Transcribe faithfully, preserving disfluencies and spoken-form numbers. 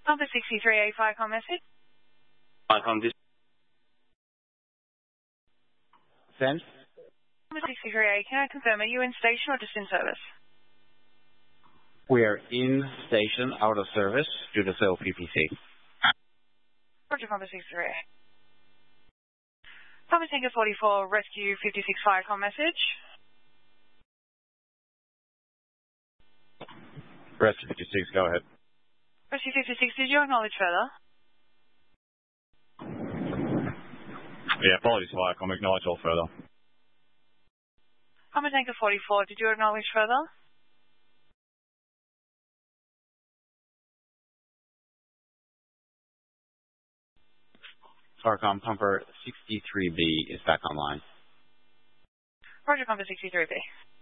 Number sixty-three A, Firecom message. Firecom, this. Send. Number sixty-three A, can I confirm, are you in station or just in service? We are in station, out of service, due to sale P P C. Roger, number sixty-three A. Thomas Tanker forty-four, Rescue fifty-six, Firecom message. Rescue fifty-six, go ahead. Rescue fifty-six, did you acknowledge further? Yeah, apologies, Firecom, acknowledge all further. Thomas Tanker forty-four, did you acknowledge further? Firecom, pumper sixty-three B is back online. Roger, pumper sixty-three B.